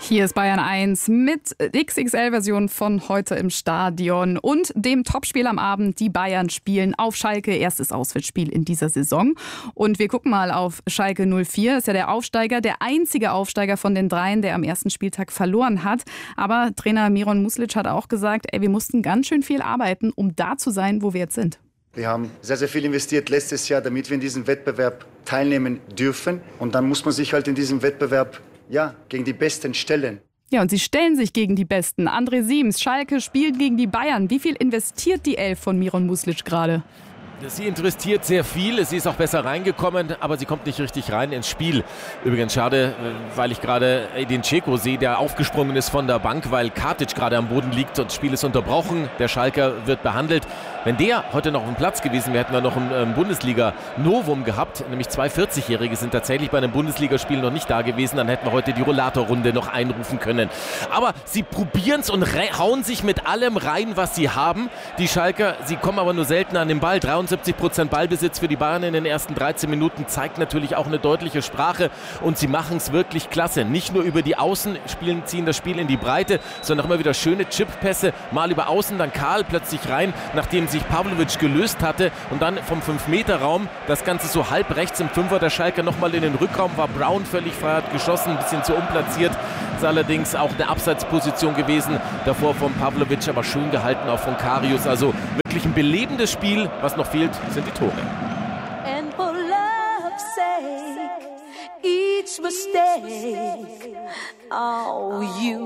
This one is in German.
Hier ist Bayern 1 mit XXL-Version von heute im Stadion und dem Topspiel am Abend. Die Bayern spielen auf Schalke, erstes Auswärtsspiel in dieser Saison. Und wir gucken mal auf Schalke 04. Das ist ja der Aufsteiger, der einzige Aufsteiger von den dreien, der am ersten Spieltag verloren hat. Aber Trainer Miron Muslic hat auch gesagt, wir mussten ganz schön viel arbeiten, um da zu sein, wo wir jetzt sind. Wir haben sehr, sehr viel investiert letztes Jahr, damit wir in diesem Wettbewerb teilnehmen dürfen. Und dann muss man sich halt in diesem Wettbewerb gegen die Besten stellen. Ja, und sie stellen sich gegen die Besten. André Siems, Schalke spielt gegen die Bayern. Wie viel investiert die Elf von Miron Muslic gerade? Sie investiert sehr viel, sie ist auch besser reingekommen, aber sie kommt nicht richtig rein ins Spiel. Übrigens schade, weil ich gerade den Dzeko sehe, der aufgesprungen ist von der Bank, weil Katic gerade am Boden liegt und das Spiel ist unterbrochen. Der Schalker wird behandelt. Wenn der heute noch auf dem Platz gewesen wäre, hätten wir noch ein Bundesliga-Novum gehabt. Nämlich 2 40-Jährige sind tatsächlich bei einem Bundesligaspiel noch nicht da gewesen. Dann hätten wir heute die Rollatorrunde noch einrufen können. Aber sie probieren es und hauen sich mit allem rein, was sie haben. Die Schalker, sie kommen aber nur selten an den Ball. 73% Ballbesitz für die Bayern in den ersten 13 Minuten zeigt natürlich auch eine deutliche Sprache. Und sie machen es wirklich klasse. Nicht nur über die Außen ziehen das Spiel in die Breite, sondern auch immer wieder schöne Chip-Pässe. Mal über Außen, dann Karl plötzlich rein, nachdem sich Pavlovic gelöst hatte. Und dann vom 5-Meter-Raum, das Ganze so halb rechts im Fünfer der Schalker nochmal in den Rückraum, war Brown völlig frei, hat geschossen, ein bisschen zu unplatziert. Ist allerdings auch eine Abseitsposition gewesen, davor von Pavlovic, aber schön gehalten auch von Karius. Also wirklich ein belebendes Spiel. Was noch fehlt, sind die Tore. And for love's sake, each mistake, oh, you